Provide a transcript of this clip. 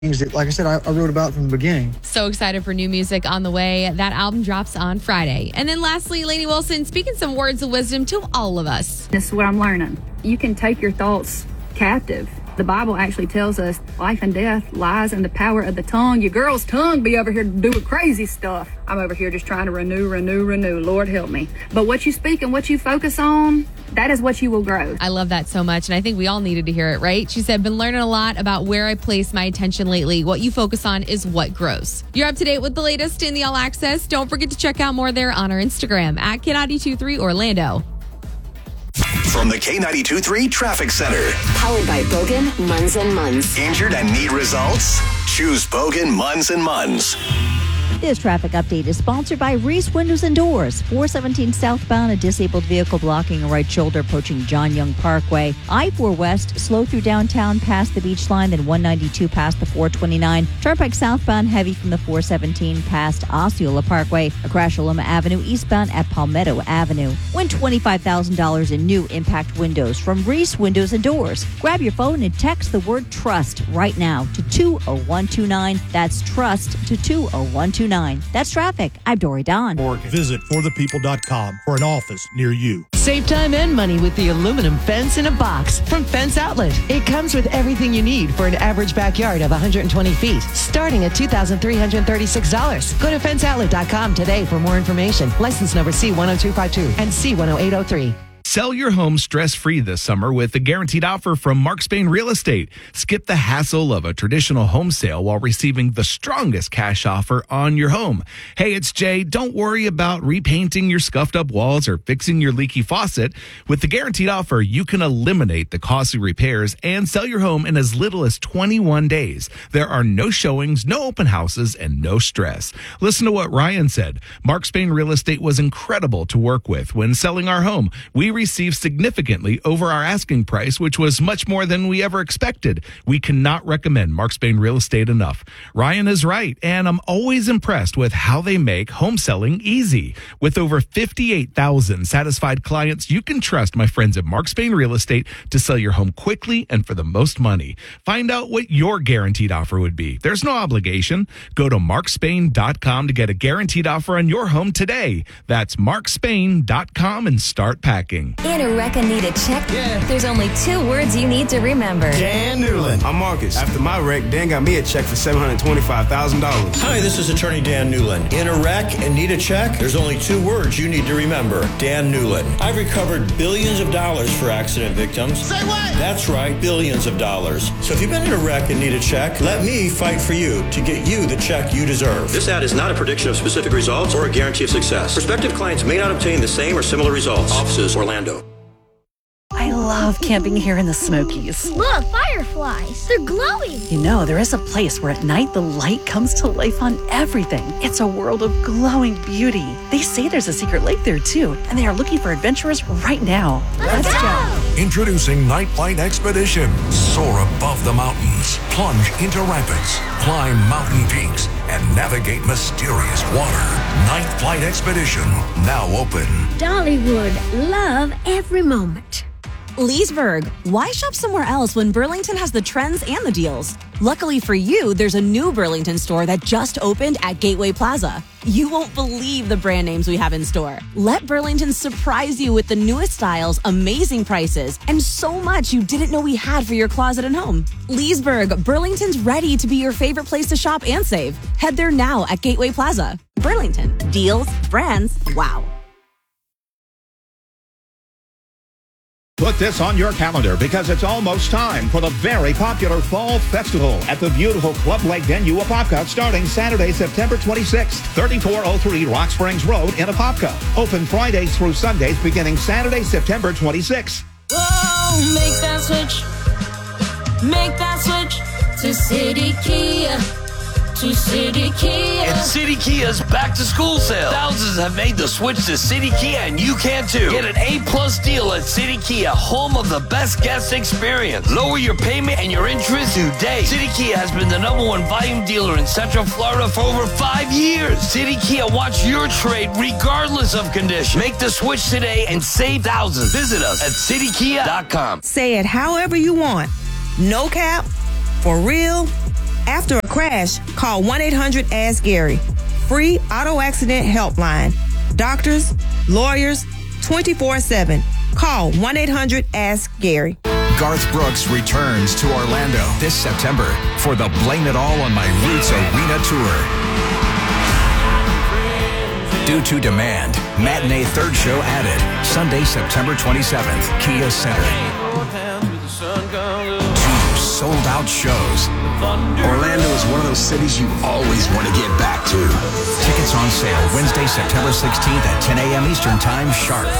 things that, like I said, I wrote about from the beginning. So excited for new music on the way. That album drops on Friday. And then lastly, Lainey Wilson speaking some words of wisdom to all of us. This is what I'm learning. You can take your thoughts captive. The Bible actually tells us life and death lies in the power of the tongue. Your girl's tongue be over here doing crazy stuff. I'm over here just trying to renew. Lord help me. But what you speak and what you focus on, that is what you will grow. I love that so much. And I think we all needed to hear it, right? She said, been learning a lot about where I place my attention lately. What you focus on is what grows. You're up to date with the latest in the All Access. Don't forget to check out more there on our Instagram at K92.3 Orlando. From the K92.3 Traffic Center. Powered by Bogan, Munz & Munz. Injured and need results? Choose Bogan, Munz & Munz. This traffic update is sponsored by Reese Windows and Doors. 417 southbound, a disabled vehicle blocking a right shoulder approaching John Young Parkway. I-4 West, slow through downtown past the beach line, then 192 past the 429. Turnpike southbound, heavy from the 417 past Osceola Parkway. A crash along Avenue eastbound at Palmetto Avenue. Win $25,000 in new impact windows from Reese Windows and Doors. Grab your phone and text the word TRUST right now to 20129. That's TRUST to 20129. That's traffic. I'm Dory Don. Visit forthepeople.com for an office near you. Save time and money with the aluminum fence in a box from Fence Outlet. It comes with everything you need for an average backyard of 120 feet, starting at $2,336. Go to fenceoutlet.com today for more information. License number C10252 and C10803. Sell your home stress-free this summer with a guaranteed offer from Mark Spain Real Estate. Skip the hassle of a traditional home sale while receiving the strongest cash offer on your home. Hey, it's Jay. Don't worry about repainting your scuffed-up walls or fixing your leaky faucet. With the guaranteed offer, you can eliminate the costly repairs and sell your home in as little as 21 days. There are no showings, no open houses, and no stress. Listen to what Ryan said. Mark Spain Real Estate was incredible to work with when selling our home. We received significantly over our asking price, which was much more than we ever expected. We cannot recommend Mark Spain Real Estate enough. Ryan is right, and I'm always impressed with how they make home selling easy. With over 58,000 satisfied clients, you can trust my friends at Mark Spain Real Estate to sell your home quickly and for the most money. Find out what your guaranteed offer would be. There's no obligation. Go to markspain.com to get a guaranteed offer on your home today. That's markspain.com and start packing. In a wreck and need a check? Yeah. There's only 2 words you need to remember. Dan Newland. I'm Marcus. After my wreck, Dan got me a check for $725,000. Hi, this is Attorney Dan Newland. In a wreck and need a check? There's only 2 words you need to remember. Dan Newland. I've recovered billions of dollars for accident victims. Say what? That's right, billions of dollars. So if you've been in a wreck and need a check, let me fight for you to get you the check you deserve. This ad is not a prediction of specific results or a guarantee of success. Prospective clients may not obtain the same or similar results. Offices, Orlando. I love camping here in the Smokies. Look, fireflies. They're glowing. You know, there is a place where at night the light comes to life on everything. It's a world of glowing beauty. They say there's a secret lake there too, and they are looking for adventurers right now. Let's go. Introducing Night Flight Expedition. Soar above the mountains, plunge into rapids, climb mountain peaks, and navigate mysterious water. Night Flight Expedition, now open. Dollywood, love every moment. Leesburg, why shop somewhere else when Burlington has the trends and the deals? Luckily for you, there's a new Burlington store that just opened at Gateway Plaza. You won't believe the brand names we have in store. Let Burlington surprise you with the newest styles, amazing prices, and so much you didn't know we had for your closet and home. Leesburg, Burlington's ready to be your favorite place to shop and save. Head there now at Gateway Plaza. Burlington, deals, brands, wow. Put this on your calendar because it's almost time for the very popular Fall Festival at the beautiful Club Lake venue, Apopka, starting Saturday, September 26th, 3403 Rock Springs Road in Apopka. Open Fridays through Sundays beginning Saturday, September 26th. Whoa, make that switch to City Kia. To City Kia. And City Kia's back to school sale. Thousands have made the switch to City Kia, and you can too. Get an A+ deal at City Kia, home of the best guest experience. Lower your payment and your interest today. City Kia has been the #1 volume dealer in Central Florida for over 5 years. City Kia wants your trade regardless of condition. Make the switch today and save thousands. Visit us at citykia.com. Say it however you want. No cap, for real, After a crash, call 1-800-ASK-GARY. Free auto accident helpline. Doctors, lawyers, 24/7. Call 1-800-ASK-GARY. Garth Brooks returns to Orlando this September for the Blame It All on My Roots Arena Tour. Due to demand, matinee third show added. Sunday, September 27th, Kia Center. 2 sold-out shows. Orlando is one of those cities you always want to get back to. Tickets on sale Wednesday, September 16th at 10 a.m. Eastern Time sharp.